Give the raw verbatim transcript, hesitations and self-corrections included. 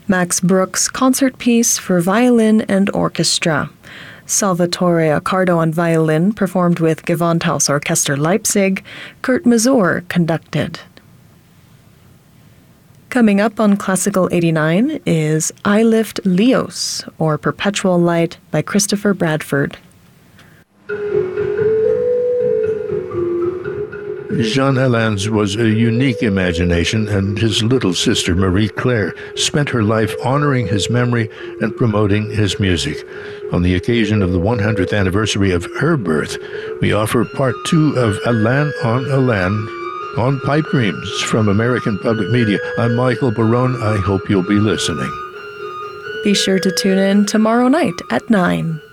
Max Bruch's concert piece for violin and orchestra. Salvatore Accardo on violin performed with Gewandhaus Orchester Leipzig. Kurt Masur conducted. Coming up on Classical eighty-nine is I Lift Leos, or Perpetual Light, by Christopher Bradford. Jean Helin's was a unique imagination, and his little sister, Marie-Claire, spent her life honoring his memory and promoting his music. On the occasion of the one hundredth anniversary of her birth, we offer part two of Alain on Alain on pipe dreams from American Public Media. I'm Michael Barone. I hope you'll be listening. Be sure to tune in tomorrow night at nine.